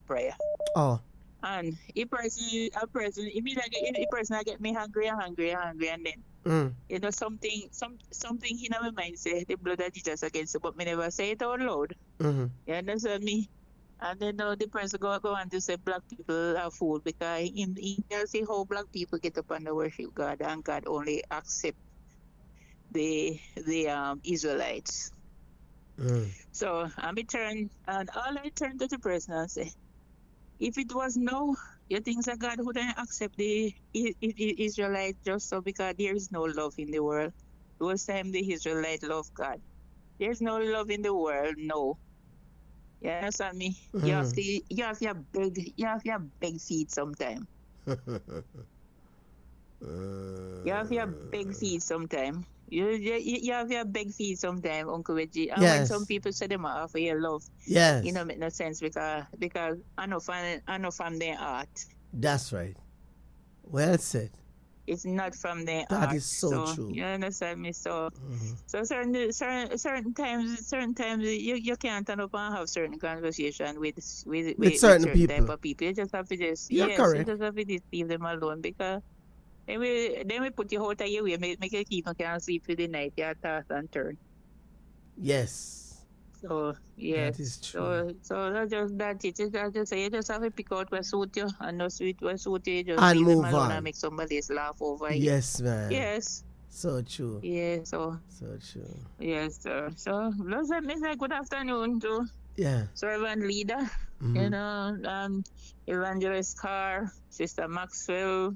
prayer. Oh. And a person, immediately, a person get me hungry, and then something in my mind say the blood of Jesus against it, but me never say it out loud. You understand me? And then the person go on to say black people are fool because in India see how black people get up and they worship God, and God only accept the Israelites. So I turn to the person and say, if it was no, you think that God wouldn't accept the Israelites just so because there is no love in the world. Those time the Israelite love God. There's no love in the world, no. You understand me? You have to beg feet sometime. You have your big feet sometime. You have your big feet sometime, Uncle Reggie. And when some people say them are for your love, you know, make no sense because I know from their heart. That's right. Well said. It's not from their heart. That is so true. You understand me? So certain times you can't turn up and have certain conversation with certain people. Type of people. You just have to just you just have to just leave them alone because then we put you out of your way, make you keep can't sleep for the night, you toss and turn. Yes. So yes. That is true. So that's just that it is. I just say you just have to pick out what suit you and no suit what suit you, just and leave move them alone on and make somebody else laugh over you. Yes, man. Yes. So true. Yeah, so true. Yes, sir. So let's say good afternoon to servant leader, you know, Evangelist Carr, Sister Maxwell,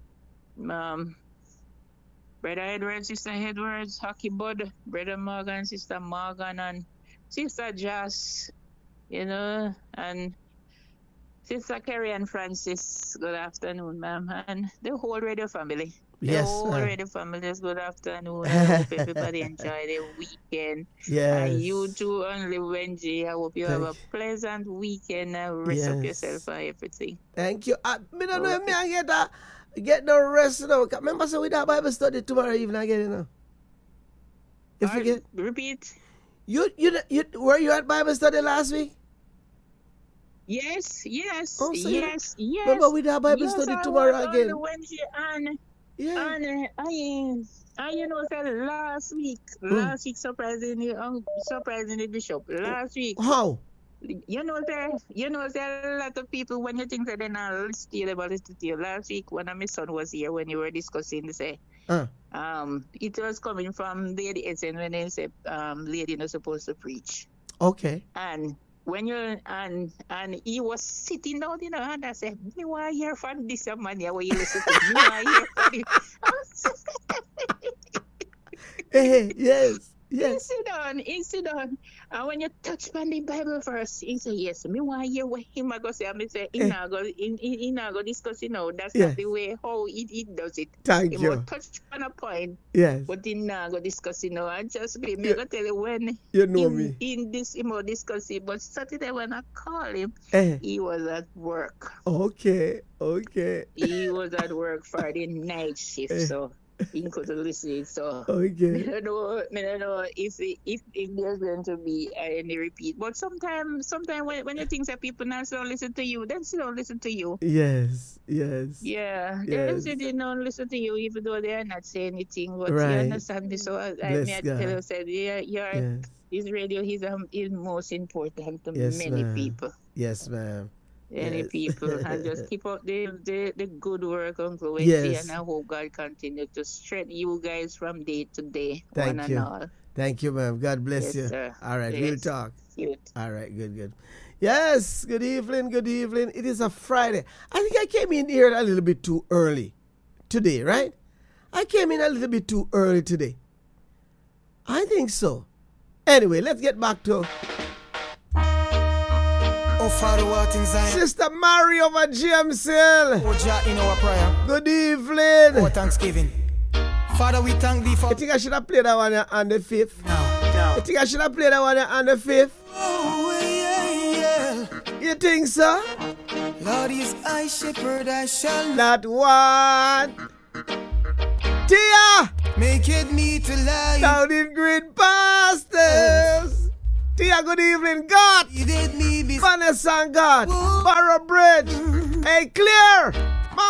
Brother Edwards, Sister Edwards, Hockey Bud, Brother Morgan, Sister Morgan, and Sister Joss, you know, and Sister Carrie and Francis. Good afternoon, ma'am, and the whole radio family. The whole radio family, just good afternoon. I hope everybody enjoy their weekend. Yes. And you too, only Wendy. I hope you have a pleasant weekend and rest up yourself and everything. Thank you. I don't know if I get the rest now. Remember, so we have Bible study tomorrow evening again, you know. You forget? Repeat. You were you at Bible study last week? Yes. Oh, so yes. Remember, we have Bible study tomorrow again. On Wednesday and you know, last week, surprisingly, Bishop, last week. How? You know, there a lot of people, when you think that they're not listen to you. Last week, when my son was here, when you were discussing, say, it was coming from Lady Essen when they said, lady not supposed to preach. Okay. And when you and he was sitting down, you know, and I said, me want to hear from this man here where you listen to me. Want to hear from him. Yes. He sit down. And when you touch on the Bible verse, he say, yes, me want to hear what him go say. And me say, he not go discuss, you know, that's not the way how he does it. Thank you. He will touch on a point. Yes. But he not go discuss, you know, and just me go tell you when you know me. In this he will discuss it. But Saturday when I call him, he was at work. Okay. He was at work for the night shift, so he couldn't listen. So okay. I don't know if there's going to be any repeat. But sometimes when you think that people not don't listen to you, then still don't listen to you. Yes. Yeah. They don't listen to you even though they are not saying anything. But you understand me. So I tell you, said, his radio is most important to many people. Yes, ma'am. Many people, and just keep up the good work, Uncle Wendy, and I hope God continue to strengthen you guys from day to day. Thank you. All. Thank you, ma'am. God bless you. Sir. All right, we'll talk. Cute. All right, good. Yes, good evening. It is a Friday. I think I came in here a little bit too early today, right? I came in a little bit too early today. I think so. Anyway, let's get back to Father, what in Zion? Sister Mary over GMCL. Oh, Jah, in our prayer. Good evening. Oh, Thanksgiving. Father, we thank thee for... You think I should have played that one on the 5th? No. You think I should have played that one on the 5th? Oh, yeah. You think so? Lord is I shepherd, I shall not want. Tia! Make it me to lie down in green pastures. Tia, good evening. God. Vanessa and God. Barrow Bridge. Hey, clear.